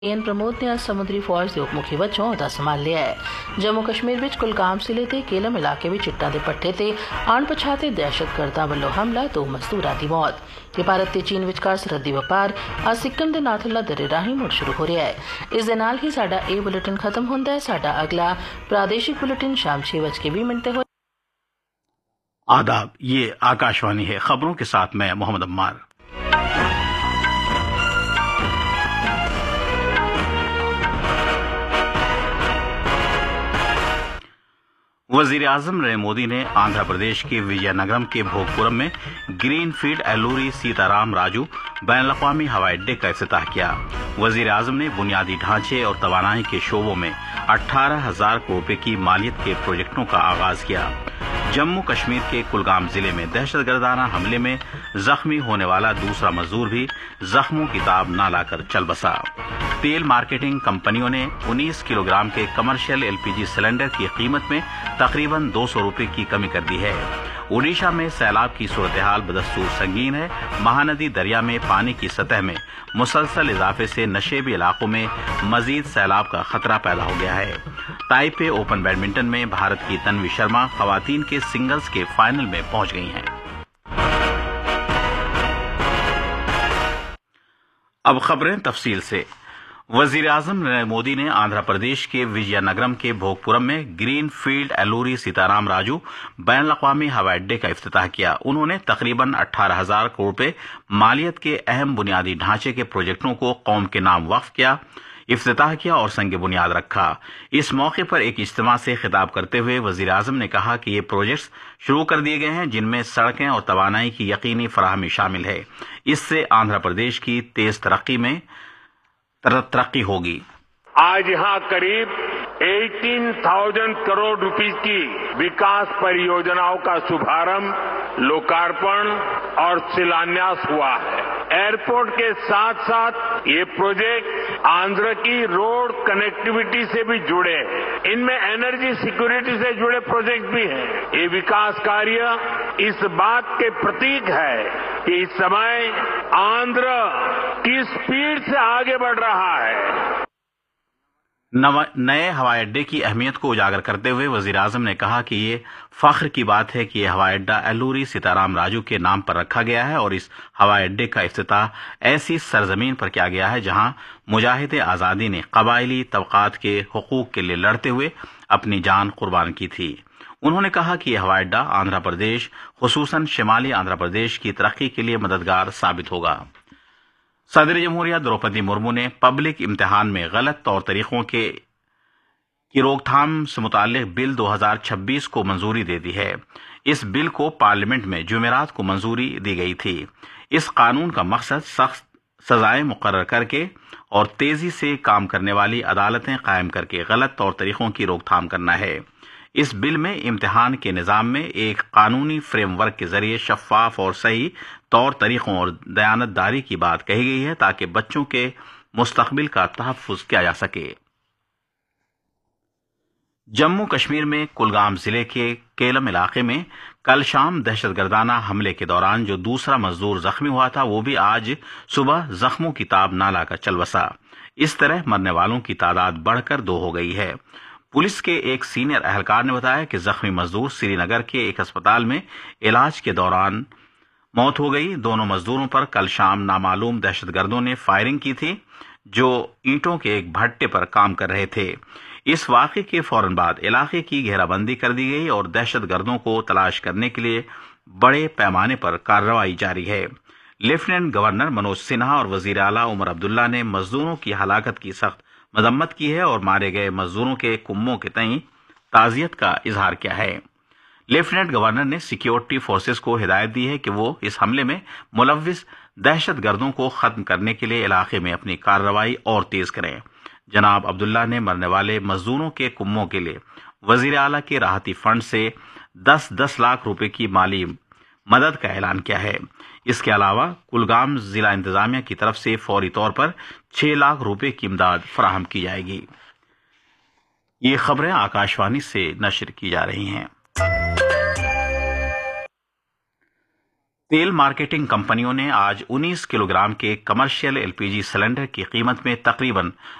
N Pramod ने आज समुद्री फौज के उप मुखी वचों अहदा संभाल लिया है। जम्मू कश्मीर विच कुलगाम जिले के केलम इलाके में चिट्टा के पट्टे ते अणपछाते दहशतगर्दां वल्लों हमला, 2 मजदूरां दी मौत। ये भारत ते चीन विचकार सरहदी व्यापार आज सिक्किम दे नाथुला दर्रे राहीं मुड़ शुरू हो रहा है। इस दे नाल ही साडा ए बुलेटिन खत्म होंदा है। साडा अगला प्रादेशिक बुलेटिन शाम 6:20 ते हो। आदाब, ये आकाशवाणी है। खबरों के साथ मैं मोहम्मद अम्मार। वजीर आजम नरेंद्र मोदी ने आंध्र प्रदेश के विजयनगरम के भोगपुरम में ग्रीन फील्ड एलूरी सीताराम राजू बैनुल-अक़वामी हवाई अड्डे का इफ्तिताह किया। वजीर आजम ने बुनियादी ढांचे और तवानाई के शोबों में 18,000 करोड़ रुपए की मालियत के प्रोजेक्टों का आगाज किया। जम्मू कश्मीर के कुलगाम जिले में दहशतगर्दाना हमले में जख्मी होने वाला दूसरा मजदूर भी जख्मों की ताब न लाकर चल बसा। तेल मार्केटिंग कंपनियों ने 19 किलोग्राम के कमर्शियल एलपीजी सिलेंडर की कीमत में तकरीबन 200 रुपए की कमी कर दी है। ओडिशा में सैलाब की सूरत-ए-हाल बदस्तूर संगीन है। महानदी दरिया में पानी की सतह में मुसलसल इजाफे से नशेबी इलाकों में मजीद सैलाब का खतरा पैदा हो गया है। ताइपे ओपन बैडमिंटन में भारत की तन्वी शर्मा खवातीन के सिंगल्स के फाइनल में पहुंच गई हैं। अब खबरें तफसील से। वजीर आजम नरेंद्र मोदी ने आंध्र प्रदेश के विजयनगरम के भोगपुरम में ग्रीन फील्ड एलूरी सीताराम राजू बैनुल-अक़वामी हवाई अड्डे का इफ्तिताह किया। उन्होंने तकरीबन 18,000 करोड़ रुपए मालियत के अहम बुनियादी ढांचे के प्रोजेक्टों को कौम के नाम वक्फ किया, इफ्तिताह किया और संग बुनियाद रखा। इस मौके पर एक इज्तिमा से खिताब करते हुए वजीर आजम ने कहा कि ये प्रोजेक्ट्स शुरू कर दिए गए हैं, जिनमें सड़कें और तवानाई की यकीनी फराहमी शामिल है। इससे आंध्र प्रदेश की तेज तरक्की होगी। आज यहाँ करीब 18,000 करोड़ रुपीस की विकास परियोजनाओं का शुभारंभ, लोकार्पण और शिलान्यास हुआ है। एयरपोर्ट के साथ साथ ये प्रोजेक्ट आंध्र की रोड कनेक्टिविटी से भी जुड़े हैं। इनमें एनर्जी सिक्योरिटी से जुड़े प्रोजेक्ट भी हैं। ये विकास कार्य इस बात के प्रतीक है कि इस समय आंध्र किस स्पीड से आगे बढ़ रहा है। नए हवाई अड्डे की अहमियत को उजागर करते हुए वजीर आजम ने कहा कि ये फख्र की बात है कि यह हवाई अड्डा एलूरी सीताराम राजू के नाम पर रखा गया है और इस हवाई अड्डे का इफ्तिताह ऐसी सरजमीन पर किया गया है जहां मुजाहिद आज़ादी ने कबायली तबकात के हुकूक के लिए लड़ते हुए अपनी जान कुर्बान की थी। उन्होंने कहा कि यह हवाई अड्डा आंध्र प्रदेश, खुसूसन शिमाली आंध्र प्रदेश की तरक्की के लिए मददगार साबित होगा। सदर जमहूरिया द्रौपदी मुर्मू ने पब्लिक इम्तिहान में गलत तौर तरीकों की रोकथाम से मुताल्लिक बिल 2026 को मंजूरी दे दी है। इस बिल को पार्लियामेंट में जुमेरात को मंजूरी दी गई थी। इस कानून का मकसद सख्त सजाएं मुकर्रर करके और तेजी से काम करने वाली अदालतें कायम करके गलत तौर तरीकों की रोकथाम करना है। इस बिल में इम्तिहान के निज़ाम में एक कानूनी फ्रेमवर्क के जरिए शफाफ और सही तौर तरीकों और दयानतदारी की बात कही गई है ताकि बच्चों के मुस्तकबिल का तहफ़्फ़ुज़ किया जा सके। जम्मू कश्मीर में कुलगाम जिले के केलम इलाके में कल शाम दहशतगर्दाना हमले के दौरान जो दूसरा मजदूर जख्मी हुआ था, वो भी आज सुबह जख्मों की ताब न लाकर चल बसा। इस तरह मरने वालों की तादाद बढ़कर 2 हो गई है। पुलिस के एक सीनियर एहलकार ने बताया कि जख्मी मजदूर श्रीनगर के एक अस्पताल में इलाज के दौरान मौत हो गई। दोनों मजदूरों पर कल शाम नामालूम दहशतगर्दों ने फायरिंग की थी, जो ईंटों के एक भट्टे पर काम कर रहे थे। इस वाक़े के फौरन बाद इलाके की घेराबंदी कर दी गई और दहशतगर्दों को तलाश करने के लिए बड़े पैमाने पर कार्रवाई जारी है। लेफ्टिनेंट गवर्नर मनोज सिन्हा और वजीर आला उमर अब्दुल्ला ने मजदूरों की हलाकत की सख्त मजम्मत की है और मारे गए मजदूरों के कुम्मों के तईं ताज़ियत का इजहार किया है। लेफ्टिनेंट गवर्नर ने सिक्योरिटी फोर्सेस को हिदायत दी है कि वो इस हमले में मुलव्विस दहशतगर्दों को खत्म करने के लिए इलाके में अपनी कार्रवाई और तेज करें। जनाब अब्दुल्ला ने मरने वाले मजदूरों के कुम्मों के लिए वजीर आला के राहती फंड से 10-10 लाख रुपए की माली मदद का ऐलान किया है। इसके अलावा कुलगाम जिला इंतजामिया की तरफ से फौरी तौर पर 6 लाख रुपए की इमदाद फराहम की जाएगी। ये खबरें आकाशवाणी से नशर की जा रही हैं। तेल मार्केटिंग कंपनियों ने आज 19 किलोग्राम के कमर्शियल एलपीजी सिलेंडर की कीमत में तकरीबन